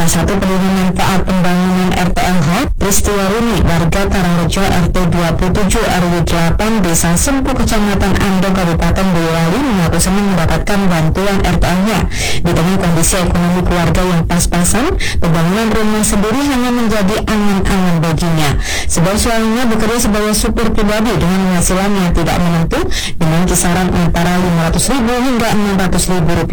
satu penerima manfaat pembangunan RTLH, Pristiwaruni, warga Karangrejo RT 27 RW 8 Desa Sempu, Kecamatan Andong, Kabupaten Boyolali mengaku senang mendapatkan bantuan RTL-nya. Di tengah kondisi ekonomi keluarga yang pas-pasan, pembangunan rumah sendiri hanya menjadi angan-angan baginya. Sebab suaminya bekerja sebagai supir pribadi dengan penghasilan yang tidak menentu dengan kisaran antara Rp500.000 hingga Rp600.000